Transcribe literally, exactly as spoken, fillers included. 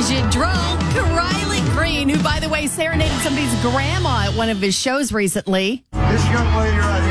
brings you drunk Riley Green, who, by the way, serenaded somebody's grandma at one of his shows recently. This young lady right